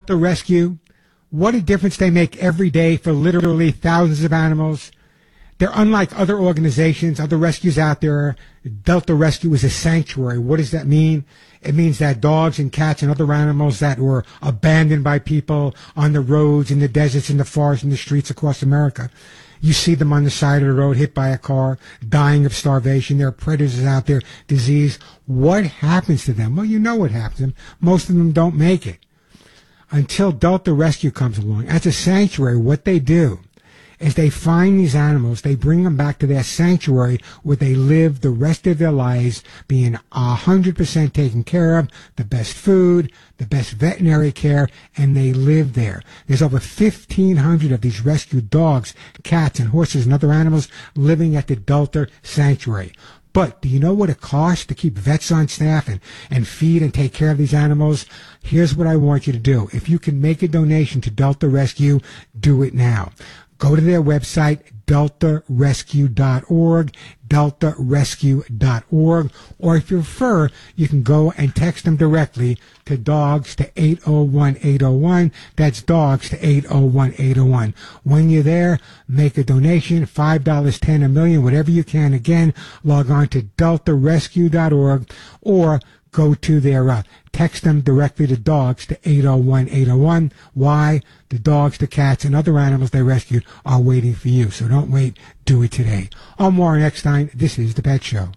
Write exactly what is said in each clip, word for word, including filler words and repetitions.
Delta Rescue, what a difference they make every day for literally thousands of animals. They're unlike other organizations, other rescues out there. Delta Rescue is a sanctuary. What does that mean? It means that dogs and cats and other animals that were abandoned by people on the roads, in the deserts, in the forests, in the streets across America. You see them on the side of the road, hit by a car, dying of starvation. There are predators out there, disease. What happens to them? Well, you know what happens to them. Most of them don't make it. Until Delta Rescue comes along. As a sanctuary, what they do is they find these animals, they bring them back to their sanctuary where they live the rest of their lives being one hundred percent taken care of, the best food, the best veterinary care, and they live there. There's over fifteen hundred of these rescued dogs, cats, and horses and other animals living at the Delta Sanctuary. But do you know what it costs to keep vets on staff and, and feed and take care of these animals? Here's what I want you to do. If you can make a donation to Delta Rescue, do it now. Go to their website, delta rescue dot org, delta rescue dot org, or if you prefer, you can go and text them directly to dogs to eight oh one eight oh one. That's dogs to eight oh one eight oh one. When you're there, make a donation, five dollars, ten dollars, a million, whatever you can. Again, log on to delta rescue dot org or go to their, uh, text them directly to dogs to eight oh one eight oh one. Why? The dogs, the cats, and other animals they rescued are waiting for you. So don't wait. Do it today. I'm Warren Eckstein. This is The Pet Show.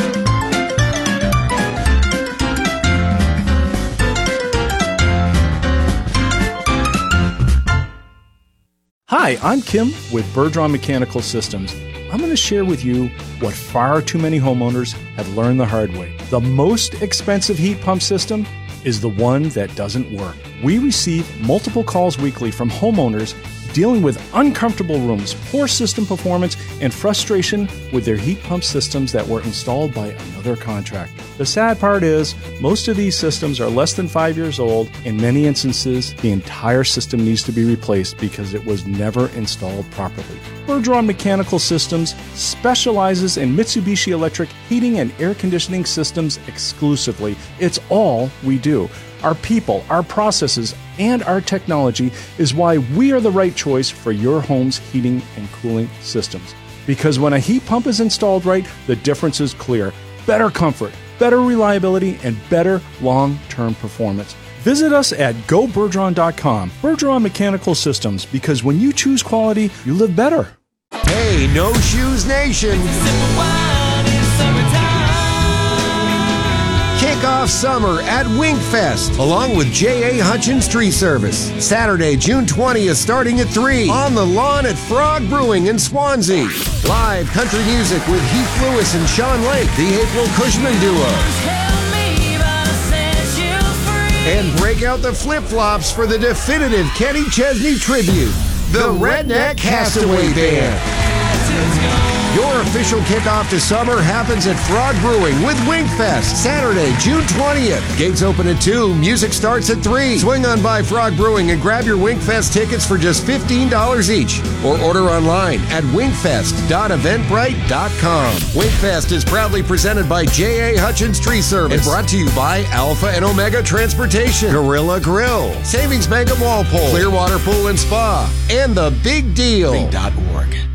Hi, I'm Kim with Bergeron Mechanical Systems. I'm going to share with you what far too many homeowners have learned the hard way. The most expensive heat pump system is the one that doesn't work. We receive multiple calls weekly from homeowners dealing with uncomfortable rooms, poor system performance, and frustration with their heat pump systems that were installed by another contractor. The sad part is, most of these systems are less than five years old. In many instances, the entire system needs to be replaced because it was never installed properly. Bergeron Mechanical Systems specializes in Mitsubishi Electric heating and air conditioning systems exclusively. It's all we do. Our people, our processes, and our technology is why we are the right choice for your home's heating and cooling systems. Because when a heat pump is installed right, the difference is clear. Better comfort, better reliability, and better long-term performance. Visit us at go bergeron dot com. Bergeron Mechanical Systems, because when you choose quality, you live better. Hey, No Shoes Nation! Kick off summer at Winkfest, along with J A. Hutchins Tree Service. Saturday, June twentieth, starting at three, on the lawn at Frog Brewing in Swansea. Live country music with Heath Lewis and Sean Lake, the April Cushman duo. And break out the flip-flops for the definitive Kenny Chesney tribute, the Redneck Castaway Band. Your official kickoff to summer happens at Frog Brewing with Winkfest, Saturday, June twentieth. Gates open at two, music starts at three. Swing on by Frog Brewing and grab your Winkfest tickets for just fifteen dollars each. Or order online at winkfest dot eventbrite dot com. Winkfest is proudly presented by J A. Hutchins Tree Service and brought to you by Alpha and Omega Transportation, Gorilla Grill, Savings Bank of Walpole, Clearwater Pool and Spa, and The Big Deal. dot org.